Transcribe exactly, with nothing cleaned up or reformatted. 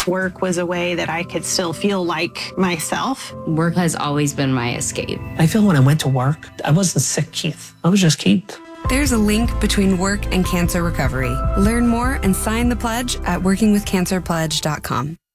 Work was a way that I could still feel like myself. Work has always been my escape. I feel when I went to work, I wasn't sick, Keith. I was just Keith. There's a link between work and cancer recovery. Learn more and sign the pledge at working with cancer pledge dot com.